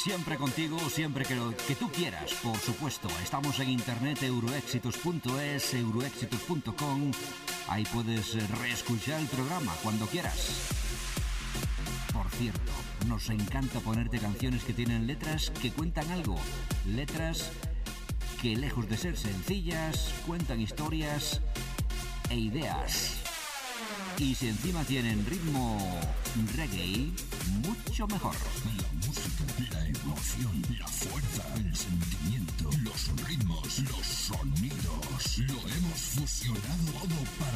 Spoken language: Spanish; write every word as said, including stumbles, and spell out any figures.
Siempre contigo, siempre que, lo, que tú quieras, por supuesto. Estamos en internet, euroéxitos punto es, euroéxitos punto com. Ahí puedes reescuchar el programa cuando quieras. Por cierto, nos encanta ponerte canciones que tienen letras que cuentan algo. Letras que, lejos de ser sencillas, cuentan historias e ideas. Y si encima tienen ritmo reggae, mucho mejor. La música, la emoción, la fuerza, el sentimiento, los ritmos, los sonidos. Lo hemos fusionado todo para